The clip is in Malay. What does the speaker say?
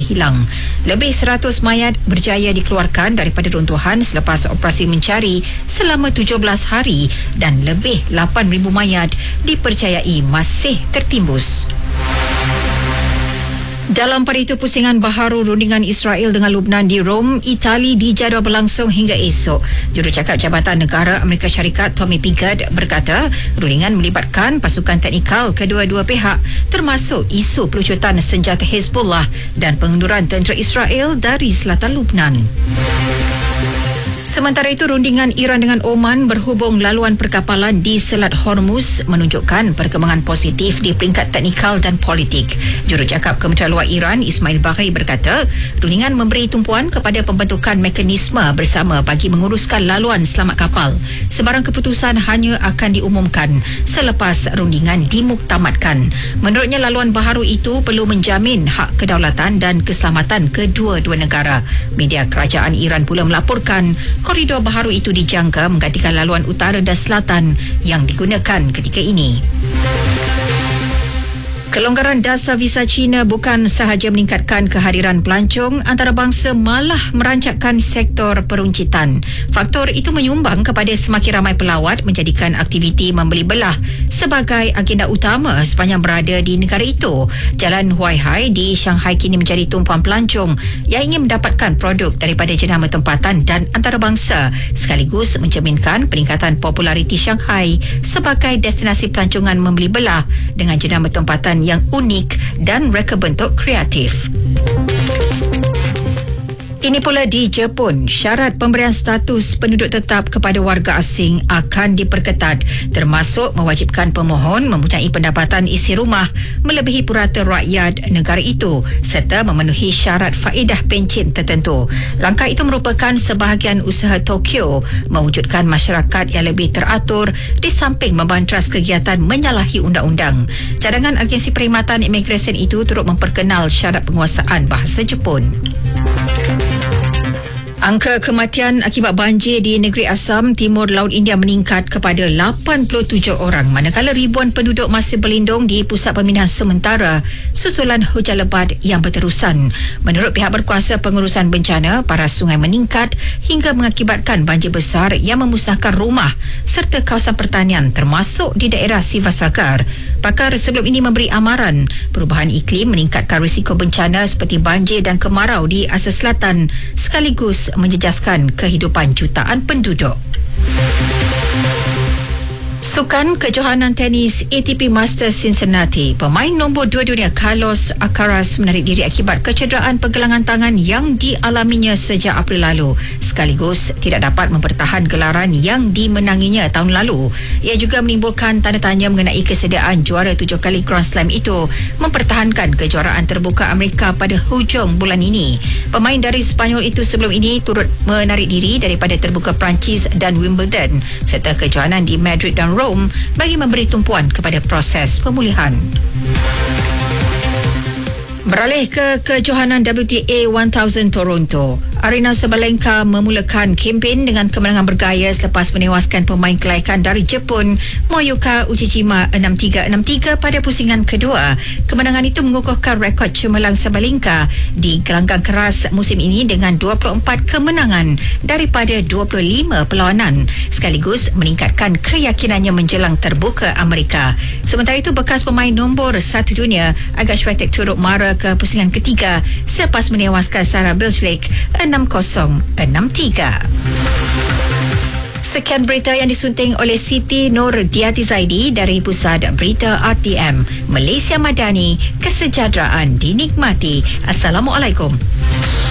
hilang. Lebih 100 mayat berjaya dikeluarkan daripada runtuhan selepas operasi mencari selama 17 hari dan lebih 8,000 mayat dipercayai masih tertimbus. Dalam pada itu, pusingan baharu rundingan Israel dengan Lubnan di Rom, Itali dijadual berlangsung hingga esok. Jurucakap Jabatan Negara Amerika Syarikat Tommy Pickett berkata rundingan melibatkan pasukan teknikal kedua-dua pihak termasuk isu pelucutan senjata Hezbollah dan pengunduran tentera Israel dari selatan Lubnan. Sementara itu, rundingan Iran dengan Oman berhubung laluan perkapalan di Selat Hormuz menunjukkan perkembangan positif di peringkat teknikal dan politik. Jurucakap Kementerian Luar Iran Ismail Baghaei berkata, rundingan memberi tumpuan kepada pembentukan mekanisme bersama bagi menguruskan laluan selamat kapal. Sebarang keputusan hanya akan diumumkan selepas rundingan dimuktamadkan. Menurutnya, laluan baharu itu perlu menjamin hak kedaulatan dan keselamatan kedua-dua negara. Media kerajaan Iran pula melaporkan koridor baharu itu dijangka menggantikan laluan utara dan selatan yang digunakan ketika ini. Kelonggaran dasar visa China bukan sahaja meningkatkan kehadiran pelancong antarabangsa, malah merancakkan sektor peruncitan. Faktor itu menyumbang kepada semakin ramai pelawat menjadikan aktiviti membeli belah sebagai agenda utama sepanjang berada di negara itu. Jalan Huaihai di Shanghai kini menjadi tumpuan pelancong yang ingin mendapatkan produk daripada jenama tempatan dan antarabangsa, sekaligus mencerminkan peningkatan populariti Shanghai sebagai destinasi pelancongan membeli belah dengan jenama tempatan yang unik dan reka bentuk kreatif. Ini pula di Jepun, syarat pemberian status penduduk tetap kepada warga asing akan diperketat, termasuk mewajibkan pemohon mempunyai pendapatan isi rumah melebihi purata rakyat negara itu serta memenuhi syarat faedah pencen tertentu. Langkah itu merupakan sebahagian usaha Tokyo mewujudkan masyarakat yang lebih teratur di samping membantras kegiatan menyalahi undang-undang. Cadangan agensi perkhidmatan imigresen itu turut memperkenal syarat penguasaan bahasa Jepun. Angka kematian akibat banjir di negeri Assam, Timur Laut India meningkat kepada 87 orang, manakala ribuan penduduk masih berlindung di pusat pemindahan sementara susulan hujan lebat yang berterusan. Menurut pihak berkuasa pengurusan bencana, paras sungai meningkat hingga mengakibatkan banjir besar yang memusnahkan rumah serta kawasan pertanian termasuk di daerah Sivasagar. Pakar sebelum ini memberi amaran perubahan iklim meningkatkan risiko bencana seperti banjir dan kemarau di Asia Selatan sekaligus menjejaskan kehidupan jutaan penduduk. Sukan kejohanan tenis ATP Masters Cincinnati, pemain nombor 2 dunia Carlos Alcaraz menarik diri akibat kecederaan pergelangan tangan yang dialaminya sejak April lalu, sekaligus tidak dapat mempertahan gelaran yang dimenanginya tahun lalu. Ia juga menimbulkan tanda tanya mengenai kesediaan juara 7 kali Grand Slam itu mempertahankan kejuaraan terbuka Amerika pada hujung bulan ini. Pemain dari Sepanyol itu sebelum ini turut menarik diri daripada terbuka Perancis dan Wimbledon serta kejohanan di Madrid dan Rome bagi memberi tumpuan kepada proses pemulihan. Beralih ke kejohanan WTA 1000 Toronto, Aryna Sabalenka memulakan kempen dengan kemenangan bergaya selepas menewaskan pemain kelaikan dari Jepun Moyuka Uchijima 6-3, 6-3 pada pusingan kedua. Kemenangan itu mengukuhkan rekod cemerlang Sabalenka di gelanggang keras musim ini dengan 24 kemenangan daripada 25 perlawanan, sekaligus meningkatkan keyakinannya menjelang terbuka Amerika. Sementara itu, bekas pemain nombor 1 dunia Iga Swiatek turut mara ke pusingan ketiga selepas menewaskan Sarah Bilchlik 6-0, 6-3. Sekian berita yang disunting oleh Siti Nur Diati Zaidi dari Pusat Berita RTM. Malaysia Madani, kesejahteraan dinikmati. Assalamualaikum.